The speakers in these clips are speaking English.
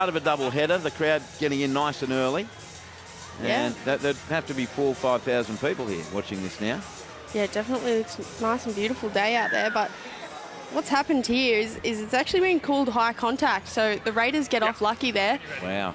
of a double header, the crowd getting in nice and early. And there'd have to be 4,000 or 5,000 people here watching this now. Yeah, definitely looks nice and beautiful day out there, but what's happened here is it's actually been called high contact, so the Raiders get off lucky there. Wow.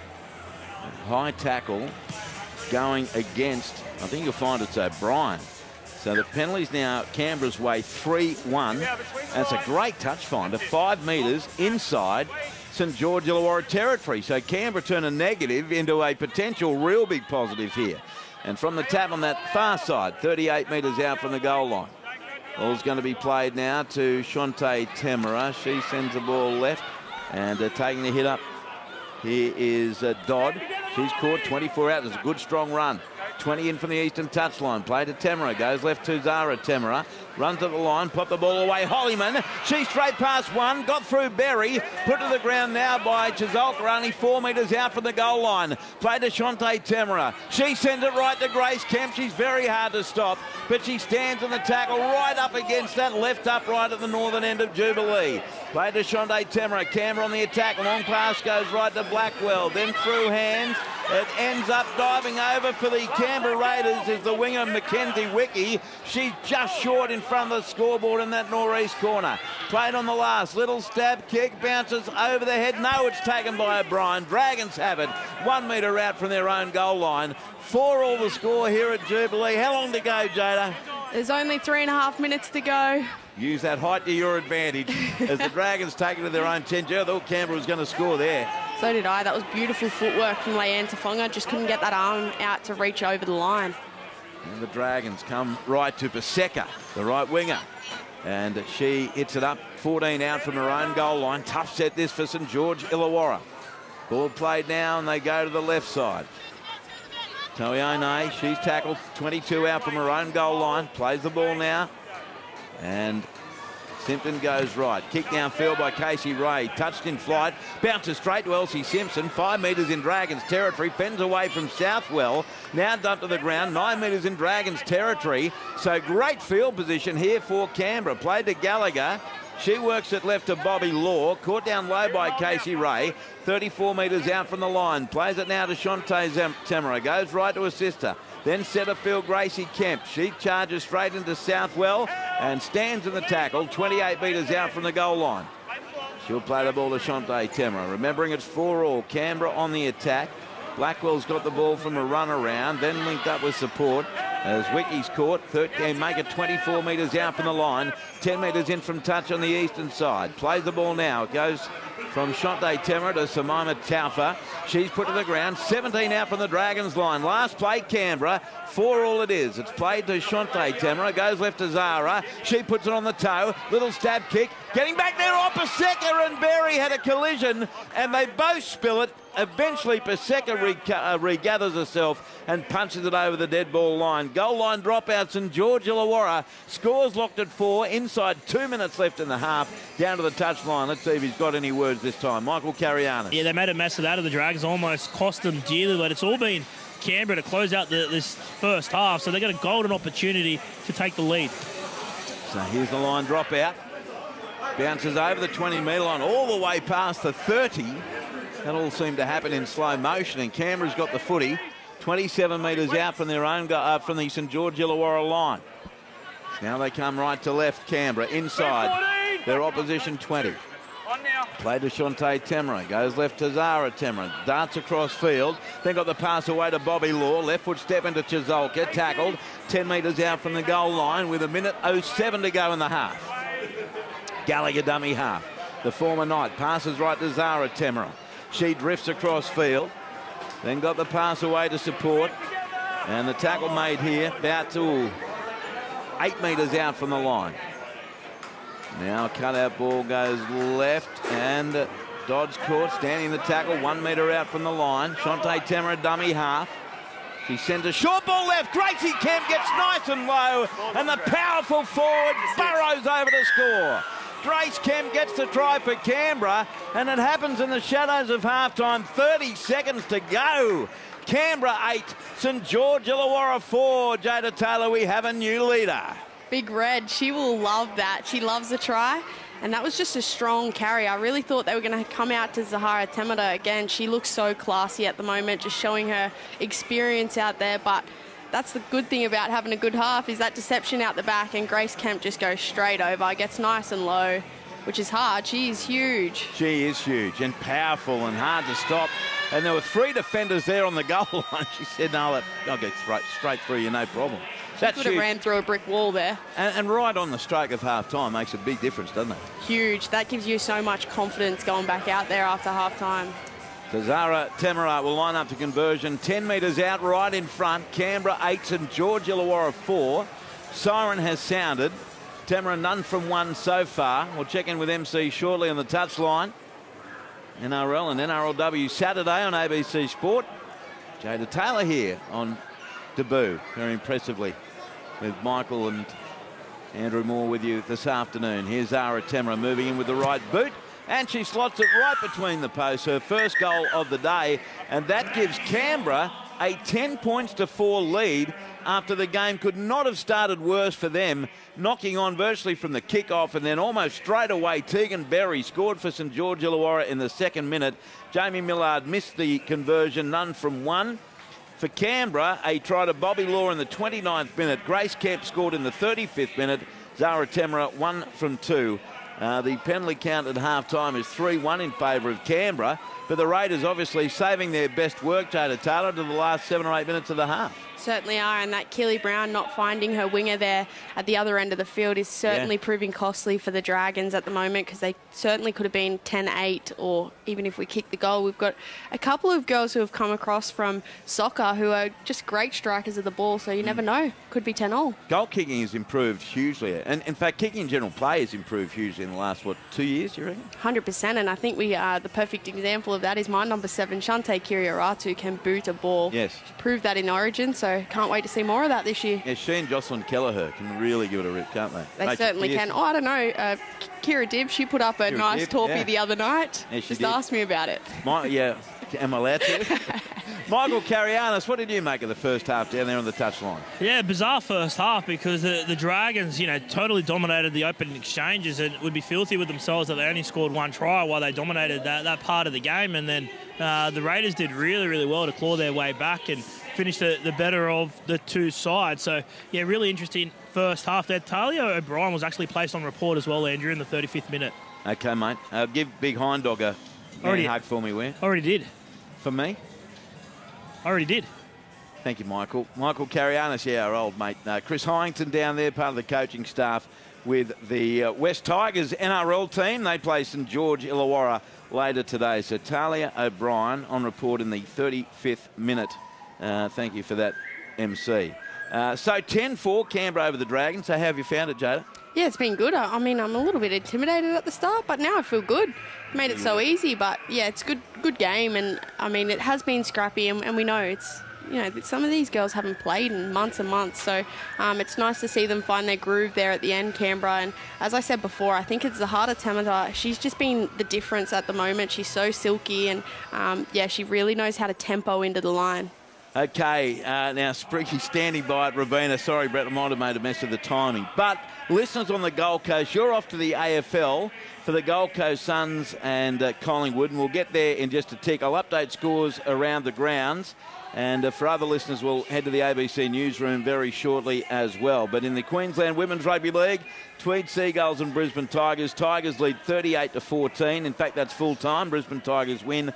High tackle going against, I think you'll find it's O'Brien. So the penalty's now Canberra's way 3-1. That's a great touch finder, 5 metres inside St George Illawarra territory. So Canberra turn a negative into a potential real big positive here. And from the tap on that far side, 38 metres out from the goal line. Ball's going to be played now to Shante Temera. She sends the ball left and taking the hit up. Here is Dodd. She's caught 24 out. There's a good strong run. 20 in from the eastern touchline. Play to Temera. Goes left to Zara Temera. Runs to the line. Pop the ball away. Hollyman. She's straight past one. Got through Berry. Put to the ground now by Chizolka. Only 4 metres out from the goal line. Play to Shante Temera. She sends it right to Grace Kemp. She's very hard to stop, but she stands in the tackle right up against that left upright at the northern end of Jubilee. Play to Shante Temera. Canberra on the attack. Long pass goes right to Blackwell. Then through hands. It ends up diving over for the Canberra Raiders is the winger Mackenzie Wickie. She's just short in front of the scoreboard in that northeast corner. Played on the last. Little stab kick. Bounces over the head. No, it's taken by O'Brien. Dragons have it. 1 metre out from their own goal line. 4-all the score here at Jubilee. How long to go, Jada? There's only 3.5 minutes to go. Use that height to your advantage as the Dragons take it to their own 10. I thought Canberra was going to score there. So did I. That was beautiful footwork from Leanne Tafonga. Just couldn't get that arm out to reach over the line. And the Dragons come right to Paseka, the right winger. And she hits it up, 14 out from her own goal line. Tough set this for St George Illawarra. Ball played now and they go to the left side. Toione, she's tackled 22 out from her own goal line. Plays the ball now. And Simpson goes right. Kick downfield by Casey Ray. Touched in flight. Bounces straight to Elsie Simpson. 5 metres in Dragons territory. Fends away from Southwell. Now dumped to the ground. 9 metres in Dragons territory. So great field position here for Canberra. Played to Gallagher. She works it left to Bobby Law. Caught down low by Casey Ray. 34 metres out from the line. Plays it now to Shante Temera. Goes right to her sister. Then centre field Gracie Kemp. She charges straight into Southwell and stands in the tackle. 28 metres out from the goal line. She'll play the ball to Shante Temera. Remembering it's 4-all. Canberra on the attack. Blackwell's got the ball from a run around. Then linked up with support. As Wickie's caught, 13, make it 24 metres out from the line. 10 metres in from touch on the eastern side. Plays the ball now. It goes from Shante Temera to Simona Taufa. She's put to the ground. 17 out from the Dragons line. Last play, Canberra. 4-all it is. It's played to Shante Temera. Goes left to Zara. She puts it on the toe. Little stab kick. Getting back there on Paseka and Berry had a collision and they both spill it. Eventually Paseka regathers herself and punches it over the dead ball line. Goal line dropout. St George Illawarra scores locked at 4. Inside 2 minutes left in the half. Down to the touch line. Let's see if he's got any words this time. Michael Carianis. Yeah, they made a mess of that of the Dragons. Almost cost them dearly, but it's all been Canberra to close out this first half. So they got a golden opportunity to take the lead. So here's the line dropout. Bounces over the 20-metre line all the way past the 30. That all seemed to happen in slow motion, and Canberra's got the footy 27 metres out from their own from the St George Illawarra line. Now they come right to left. Canberra inside their opposition 20. Play to Shante Temera. Goes left to Zara Temera. Darts across field. Then got the pass away to Bobby Law. Left foot step into Chizolka. Tackled 10 metres out from the goal line with 1:07 to go in the half. Gallagher dummy half. The former Knight passes right to Zara Temera. She drifts across field. Then got the pass away to support. And the tackle made here about to 8 metres out from the line. Now cut-out ball goes left and Dodd's caught, standing the tackle 1 metre out from the line. Shante Temera dummy half. She sends a short ball left. Gracie Kemp gets nice and low and the powerful forward burrows over to score. Grace Kemp gets the try for Canberra and it happens in the shadows of halftime. 30 seconds to go. Canberra 8, St George Illawarra 4. Jada Taylor, we have a new leader. Big Red, she will love that. She loves the try. And that was just a strong carry. I really thought they were going to come out to Zahara Temada again. She looks so classy at the moment, just showing her experience out there. But that's the good thing about having a good half, is that deception out the back, and Grace Kemp just goes straight over, gets nice and low, which is hard. She is huge. She is huge and powerful and hard to stop. And there were 3 defenders there on the goal line. She said, no, I'll get straight through you, no problem. That could have ran through a brick wall there. And right on the stroke of half-time makes a big difference, doesn't it? Huge. That gives you so much confidence going back out there after half-time. So Zahara Temara will line up to conversion. 10 metres out, right in front. Canberra 8 and George Illawarra 4. Siren has sounded. Temara none from 1 so far. We'll check in with MC shortly on the touchline. NRL and NRLW Saturday on ABC Sport. Jada Taylor here on debut, very impressively, with Michael and Andrew Moore with you this afternoon. Here's Zahara Temara moving in with the right boot, and she slots it right between the posts, her first goal of the day, and that gives Canberra a 10 points to 4 lead after the game could not have started worse for them, knocking on virtually from the kick-off, and then almost straight away Tegan Berry scored for St George Illawarra in the 2nd minute. Jamie Millard missed the conversion, none from 1. For Canberra, a try to Bobby Law in the 29th minute. Grace Kemp scored in the 35th minute. Zahara Temara 1 from 2. The penalty count at half-time is 3-1 in favour of Canberra, but the Raiders obviously saving their best work, Jada Taylor, to the last 7 or 8 minutes of the half. Certainly are, and that Keely Brown not finding her winger there at the other end of the field is certainly proving costly for the Dragons at the moment, because they certainly could have been 10-8, or even if we kick the goal. We've got a couple of girls who have come across from soccer who are just great strikers of the ball, so you never know. Could be 10-all. Goal kicking has improved hugely, and in fact kicking in general play has improved hugely in the last, 2 years, you reckon? 100%, and I think we are the perfect example of that is my number 7, Shante Kirioratu, can boot a ball. Yes. She proved that in Origin, so can't wait to see more of that this year. Yeah, she and Jocelyn Kelleher can really give it a rip, can't they? They certainly can. Oh, I don't know. Kira Dibb, she put up a nice torpy the other night. Yeah, she Just did. asked me about it. Am I allowed to? Michael Carianis, what did you make of the first half down there on the touchline? Yeah, bizarre first half, because the Dragons, totally dominated the opening exchanges, and would be filthy with themselves that they only scored 1 try while they dominated that part of the game. And then the Raiders did really, really well to claw their way back and finish the better of the 2 sides. So, yeah, really interesting first half there. Talia O'Brien was actually placed on report as well, Andrew, in the 35th minute. Okay, mate. Give Big Hind Dog a hug for me, where? Already did. For me? Already did. Thank you, Michael. Michael Carianis, our old mate. Chris Hyington down there, part of the coaching staff with the West Tigers NRL team. They play St George Illawarra later today. So Talia O'Brien on report in the 35th minute. Thank you for that, MC. So 10-4, Canberra over the Dragons. So how have you found it, Jada? Yeah, it's been good. I mean, I'm a little bit intimidated at the start, but now I feel good. Made it so easy, but yeah, it's good game, and I mean, it has been scrappy, and we know it's, some of these girls haven't played in months and months, so it's nice to see them find their groove there at the end, Canberra. And as I said before, I think it's Zahara Temara. She's just been the difference at the moment. She's so silky, and she really knows how to tempo into the line. Okay, now Spriggy standing by at Rabina. Sorry, Brett, I might have made a mess of the timing. But listeners on the Gold Coast, you're off to the AFL for the Gold Coast Suns and Collingwood, and we'll get there in just a tick. I'll update scores around the grounds, and for other listeners, we'll head to the ABC newsroom very shortly as well. But in the Queensland Women's Rugby League, Tweed Seagulls and Brisbane Tigers. Tigers lead 38-14. In fact, that's full time. Brisbane Tigers win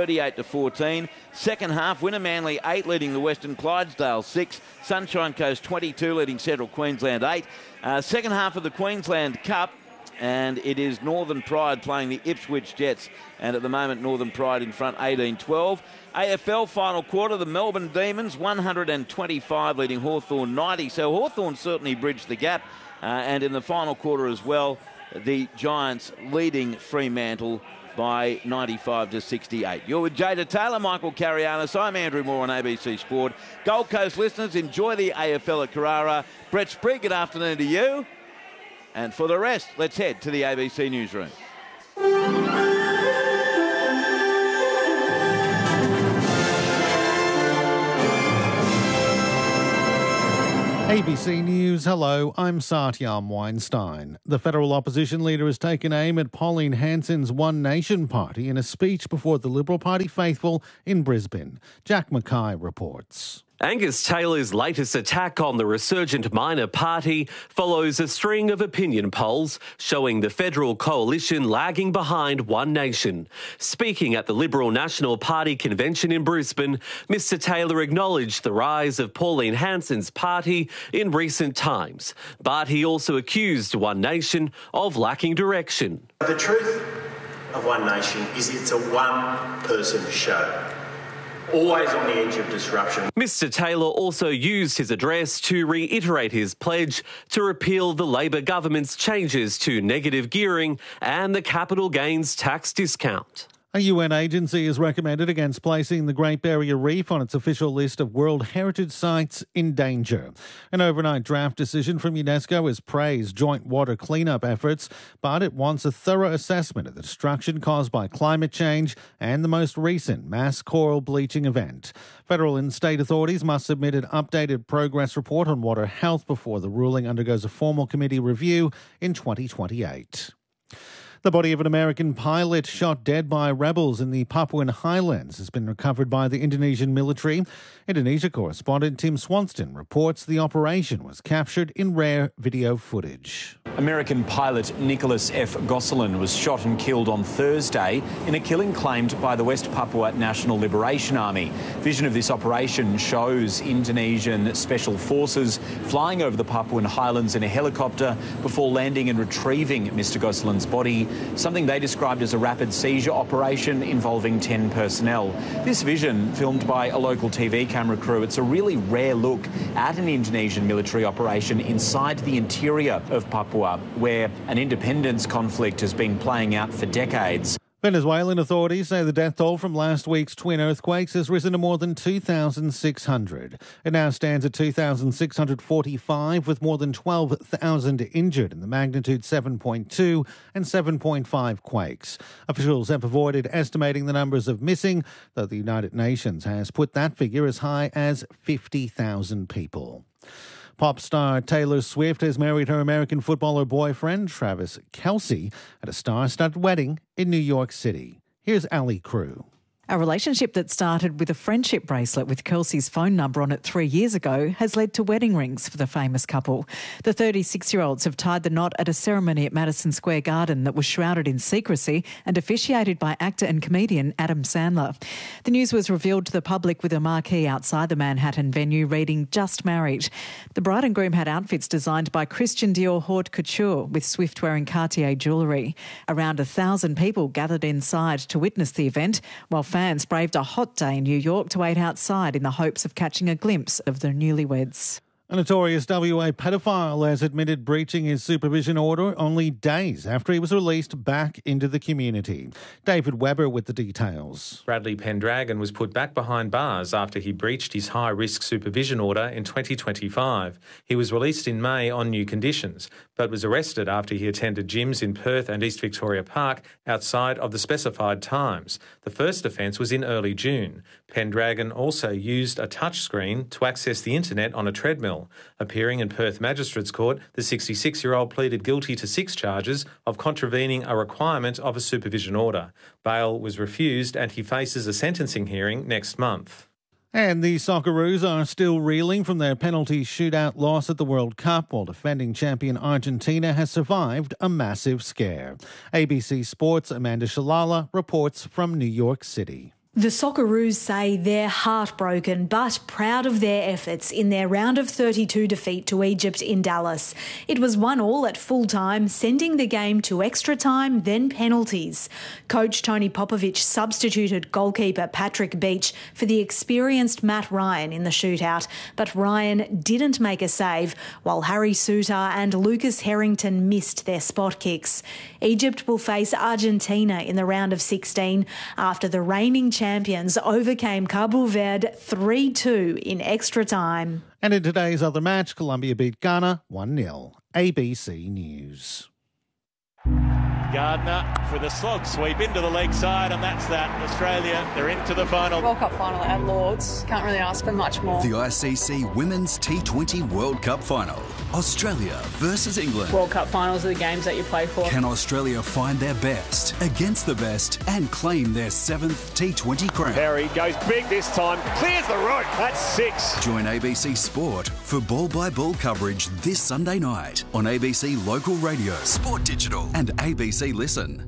38-14. Second half, Winner Manly 8 leading the Western Clydesdale 6. Sunshine Coast 22 leading Central Queensland 8. Second half of the Queensland Cup, and it is Northern Pride playing the Ipswich Jets, and at the moment Northern Pride in front 18-12. AFL final quarter, the Melbourne Demons 125 leading Hawthorn 90, so Hawthorn certainly bridged the gap, and in the final quarter as well, the Giants leading Fremantle by 95-68. You're with Jada Taylor, Michael Carianis. I'm Andrew Moore on ABC Sport. Gold Coast listeners, enjoy the AFL at Carrara. Brett Sprigg, good afternoon to you. And for the rest, let's head to the ABC newsroom. ABC News, hello, I'm Satyam Weinstein. The federal opposition leader has taken aim at Pauline Hanson's One Nation party in a speech before the Liberal Party faithful in Brisbane. Jack Mackay reports. Angus Taylor's latest attack on the resurgent minor party follows a string of opinion polls showing the federal coalition lagging behind One Nation. Speaking at the Liberal National Party convention in Brisbane, Mr Taylor acknowledged the rise of Pauline Hanson's party in recent times, but he also accused One Nation of lacking direction. The truth of One Nation is it's a one-person show. Always on the edge of disruption. Mr Taylor also used his address to reiterate his pledge to repeal the Labor government's changes to negative gearing and the capital gains tax discount. A UN agency has recommended against placing the Great Barrier Reef on its official list of World Heritage Sites in danger. An overnight draft decision from UNESCO has praised joint water cleanup efforts, but it wants a thorough assessment of the destruction caused by climate change and the most recent mass coral bleaching event. Federal and state authorities must submit an updated progress report on water health before the ruling undergoes a formal committee review in 2028. The body of an American pilot shot dead by rebels in the Papuan Highlands has been recovered by the Indonesian military. Indonesia correspondent Tim Swanston reports the operation was captured in rare video footage. American pilot Nicholas F. Gosselin was shot and killed on Thursday in a killing claimed by the West Papua National Liberation Army. Vision of this operation shows Indonesian special forces flying over the Papuan Highlands in a helicopter before landing and retrieving Mr. Gosselin's body, something they described as a rapid seizure operation involving 10 personnel. This vision, filmed by a local TV camera crew, it's a really rare look at an Indonesian military operation inside the interior of Papua, where an independence conflict has been playing out for decades. Venezuelan authorities say the death toll from last week's twin earthquakes has risen to more than 2,600. It now stands at 2,645, with more than 12,000 injured in the magnitude 7.2 and 7.5 quakes. Officials have avoided estimating the numbers of missing, though the United Nations has put that figure as high as 50,000 people. Pop star Taylor Swift has married her American footballer boyfriend, Travis Kelce, at a star-studded wedding in New York City. Here's Ali Crew. A relationship that started with a friendship bracelet with Kelsey's phone number on it 3 years ago has led to wedding rings for the famous couple. The 36-year-olds have tied the knot at a ceremony at Madison Square Garden that was shrouded in secrecy and officiated by actor and comedian Adam Sandler. The news was revealed to the public with a marquee outside the Manhattan venue reading "Just Married." The bride and groom had outfits designed by Christian Dior Haute Couture, with Swift wearing Cartier jewellery. Around 1,000 people gathered inside to witness the event, while fans braved a hot day in New York to wait outside in the hopes of catching a glimpse of the newlyweds. A notorious WA pedophile has admitted breaching his supervision order only days after he was released back into the community. David Webber with the details. Bradley Pendragon was put back behind bars after he breached his high-risk supervision order in 2025. He was released in May on new conditions, but was arrested after he attended gyms in Perth and East Victoria Park outside of the specified times. The first offence was in early June. Pendragon also used a touchscreen to access the internet on a treadmill. Appearing in Perth Magistrates Court, the 66-year-old pleaded guilty to 6 charges of contravening a requirement of a supervision order. Bail was refused and he faces a sentencing hearing next month. And the Socceroos are still reeling from their penalty shootout loss at the World Cup, while defending champion Argentina has survived a massive scare. ABC Sports' Amanda Shalala reports from New York City. The Socceroos say they're heartbroken but proud of their efforts in their round of 32 defeat to Egypt in Dallas. It was 1-1 at full time, sending the game to extra time, then penalties. Coach Tony Popovich substituted goalkeeper Patrick Beach for the experienced Matt Ryan in the shootout, but Ryan didn't make a save, while Harry Souttar and Lucas Harrington missed their spot kicks. Egypt will face Argentina in the round of 16 after the reigning champions overcame Cabo Verde 3-2 in extra time. And in today's other match, Colombia beat Ghana 1-0. ABC News. Gardner for the slog sweep into the leg side, and that's that. Australia, they're into the final. World Cup final at Lords. Can't really ask for much more. The ICC Women's T20 World Cup final. Australia versus England. World Cup finals are the games that you play for. Can Australia find their best against the best and claim their 7th T20 crown? Perry goes big this time, clears the rope. That's 6. Join ABC Sport for ball-by-ball coverage this Sunday night on ABC Local Radio, Sport Digital and ABC Listen.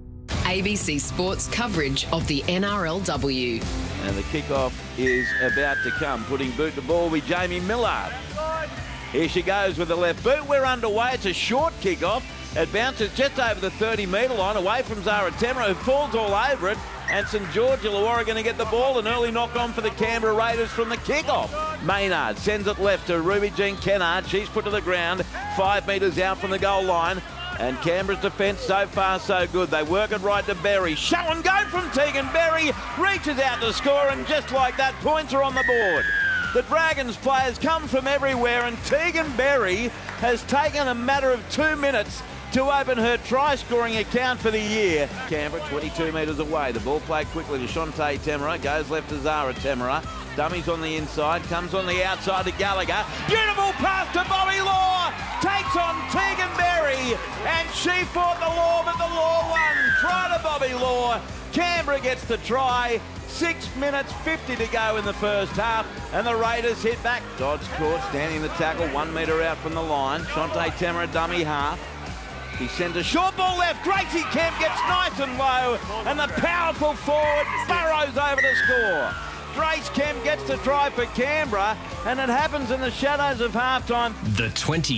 ABC Sports coverage of the NRLW. And the kickoff is about to come. Putting boot to ball with Jamie Millard. Here she goes with the left boot. We're underway. It's a short kickoff. It bounces just over the 30-metre line, away from Zara Temera, who falls all over it. And St George Illawarra going to get the ball. An early knock on for the Canberra Raiders from the kickoff. Maynard sends it left to Ruby Jean Kennard. She's put to the ground, 5 metres out from the goal line. And Canberra's defence so far so good. They work it right to Berry. Show and go from Tegan. Berry reaches out to score, and just like that, points are on the board. The Dragons players come from everywhere, and Tegan Berry has taken a matter of 2 minutes to open her try-scoring account for the year. Canberra 22 metres away. The ball played quickly to Shantae Temera. Goes left to Zara Temera. Dummies on the inside. Comes on the outside to Gallagher. Beautiful pass to Bobby Law. Takes on Tegan Berry. And she fought the Law, but the Law won. Try to Bobby Law. Canberra gets the try. 6 minutes 50 to go in the first half, and the Raiders hit back. Dodds caught, standing the tackle, 1 metre out from the line. Shantae Temera, dummy half. He sends a short ball left. Gracie Kemp gets nice and low, and the powerful forward burrows over to score. Grace Kemp gets the try for Canberra, and it happens in the shadows of halftime. The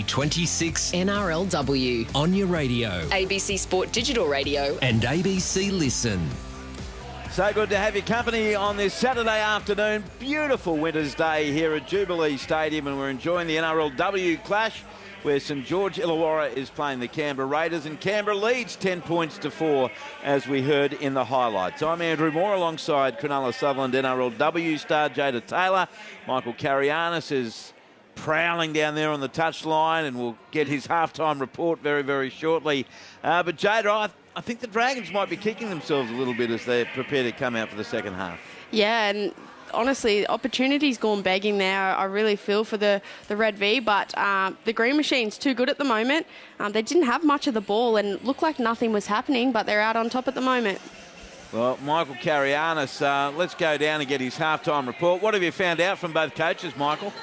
2026 NRLW on your radio, ABC Sport Digital Radio and ABC Listen. So good to have your company on this Saturday afternoon. Beautiful winter's day here at Jubilee Stadium, and we're enjoying the NRLW clash where St George Illawarra is playing the Canberra Raiders, and Canberra leads 10 points to 4, as we heard in the highlights. I'm Andrew Moore alongside Cronulla Sutherland NRLW star Jada Taylor. Michael Carianis is prowling down there on the touchline, and we'll get his halftime report very, very shortly. But Jada, I think the Dragons might be kicking themselves a little bit as they prepare to come out for the second half. Yeah, and honestly, opportunity's gone begging there. I really feel for the Red V, but the Green Machine's too good at the moment. They didn't have much of the ball and looked like nothing was happening, but they're out on top at the moment. Well, Michael Carianis, let's go down and get his halftime report. What have you found out from both coaches, Michael?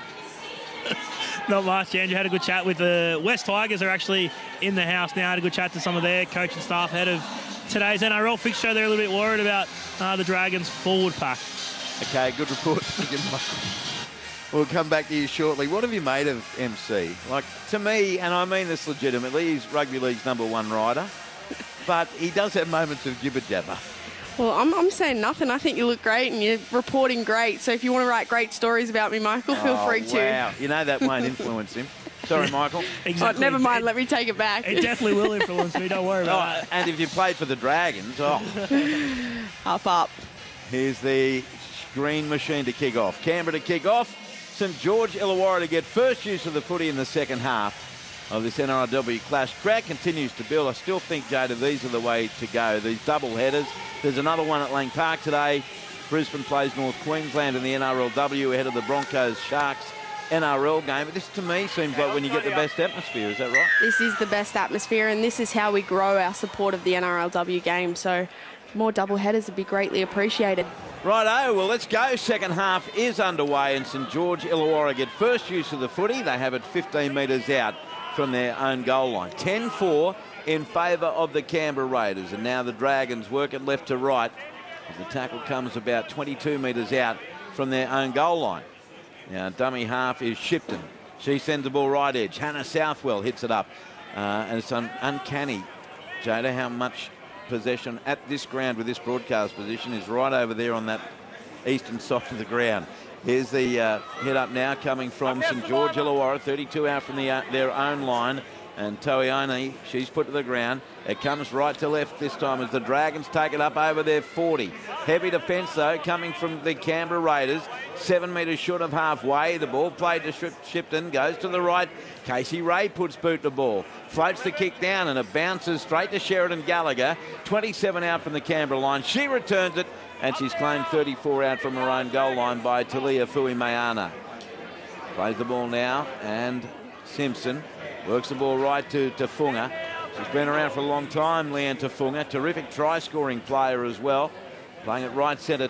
Not much, Andrew. Had a good chat with the West Tigers. Are actually in the house now. Had a good chat to some of their coaching staff ahead of today's NRL fixture. They're a little bit worried about the Dragons' forward pack. Okay, good report. We'll come back to you shortly. What have you made of MC? Like, to me, and I mean this legitimately, he's rugby league's #1 rider, but he does have moments of jibber-jabber. Well, I'm saying nothing. I think you look great and you're reporting great. So if you want to write great stories about me, Michael, feel free to. Wow. You know that won't influence him. Sorry, Michael. Exactly. Oh, never mind. Let me take it back. It definitely will influence me. Don't worry about that. And if you played for the Dragons, Up. Here's the Green Machine to kick off. Canberra to kick off. St George Illawarra to get first use of the footy in the second half of this NRLW clash. Crowd continues to build. I still think, Jada, these are the way to go. These double headers. There's another one at Lang Park today. Brisbane plays North Queensland in the NRLW ahead of the Broncos Sharks NRL game. But this, to me, seems like when you get the best atmosphere. Is that right? This is the best atmosphere, and this is how we grow our support of the NRLW game. So more double headers would be greatly appreciated. Righto, well, let's go. Second half is underway, and St George Illawarra get first use of the footy. They have it 15 metres out from their own goal line. 10-4 in favour of the Canberra Raiders. And now the Dragons work it left to right as the tackle comes about 22 metres out from their own goal line. Now, dummy half is Shipton. She sends the ball right edge. Hannah Southwell hits it up. And it's uncanny, Jada, how much possession at this ground with this broadcast position is right over there on that eastern side of the ground. Here's the hit up now coming from St George Illawarra, 32 out from their own line. And Toione, she's put to the ground. It comes right to left this time as the Dragons take it up over their 40. Heavy defence, though, coming from the Canberra Raiders. 7 metres short of halfway. The ball played to Shipton. Goes to the right. Casey Ray puts boot to ball. Floats the kick down and it bounces straight to Sheridan Gallagher. 27 out from the Canberra line. She returns it and she's claimed 34 out from her own goal line by Talia Fuimeana. Plays the ball now and Simpson works the ball right to Tafunga. She's been around for a long time, Leanne Tafunga. Terrific try-scoring player as well. Playing it right centre